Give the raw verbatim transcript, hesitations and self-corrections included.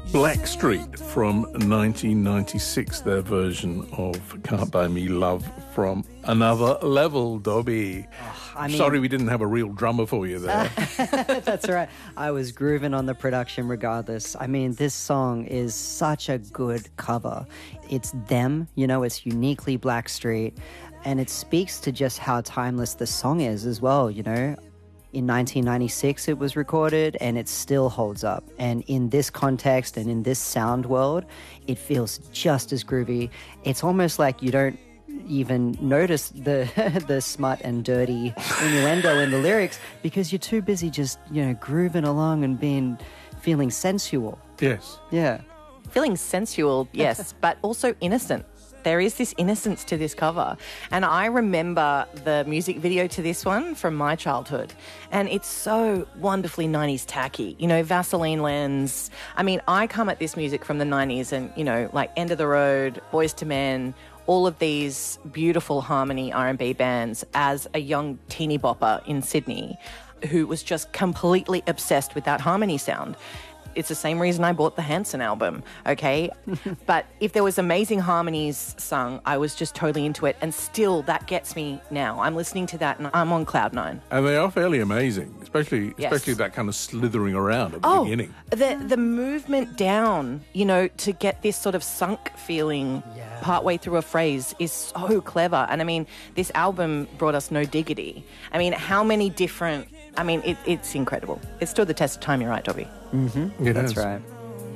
Blackstreet from nineteen ninety-six, their version of Can't Buy Me Love from Another Level, Dobby. Oh, I mean, Sorry we didn't have a real drummer for you there. That's right. I was grooving on the production regardless. I mean, this song is such a good cover. It's them, you know, it's uniquely Blackstreet, and it speaks to just how timeless the song is as well, you know. In nineteen ninety-six, it was recorded, and it still holds up. And in this context and in this sound world, it feels just as groovy. It's almost like you don't even notice the the smut and dirty innuendo in the lyrics because you're too busy just, you know, grooving along and being feeling sensual. Yes. Yeah. Feeling sensual, yes, but also innocent. There is this innocence to this cover. And I remember the music video to this one from my childhood. And it's so wonderfully nineties tacky. You know, Vaseline lens. I mean, I come at this music from the nineties and, you know, like End of the Road, Boys to Men, all of these beautiful harmony R and B bands as a young teeny bopper in Sydney who was just completely obsessed with that harmony sound. It's the same reason I bought the Hanson album, okay? But if there was amazing harmonies sung, I was just totally into it. And still, that gets me now. I'm listening to that and I'm on cloud nine. And they are fairly amazing, especially Yes. especially that kind of slithering around at the Oh, beginning. the, the movement down, you know, to get this sort of sunk feeling Yeah. partway through a phrase is so clever. And I mean, this album brought us No Diggity. I mean, how many different... I mean, it, it's incredible. It stood the test of time, you're right, Dobby. Mm-hmm. It That's has. right.